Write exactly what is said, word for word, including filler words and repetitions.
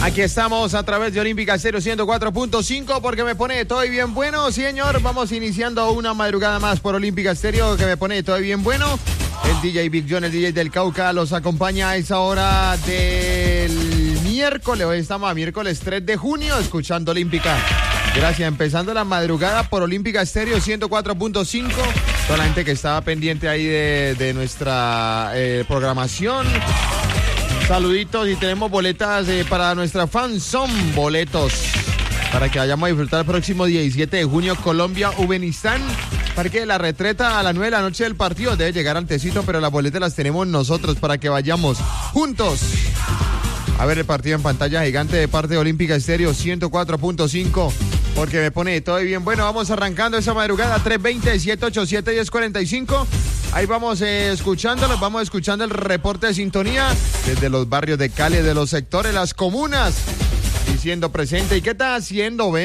Aquí estamos a través de Olímpica Estéreo ciento cuatro punto cinco porque me pone todo y bien bueno, señor. Vamos iniciando una madrugada más por Olímpica Estéreo que me pone todo y bien bueno. El D J Big John, el D J del Cauca, los acompaña a esa hora del miércoles. Hoy estamos a miércoles tres de junio escuchando Olímpica. Gracias, empezando la madrugada por Olímpica Estéreo ciento cuatro punto cinco. Toda la gente que estaba pendiente ahí de, de nuestra eh, programación. Saluditos, y tenemos boletas eh, para nuestra fan, son boletos para que vayamos a disfrutar el próximo diecisiete de junio Colombia, Uzbekistán, Parque de la Retreta a las nueve de la noche del partido. Debe llegar antesito, pero las boletas las tenemos nosotros para que vayamos juntos a ver el partido en pantalla gigante de parte de Olímpica Estéreo ciento cuatro punto cinco, porque me pone todo bien. Bueno, vamos arrancando esa madrugada, tres veinte, siete ochenta y siete, diez cuarenta y cinco. Ahí vamos eh, escuchándolos, vamos escuchando el reporte de sintonía desde los barrios de Cali, de los sectores, las comunas, diciendo presente. ¿Y qué está haciendo, ve?